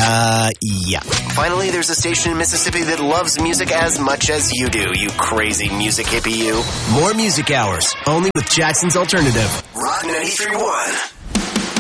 Yeah. Finally, there's a station in Mississippi that loves music as much as you do, you crazy music hippie you. More music hours, only with Jackson's Alternative. Rock 93.1.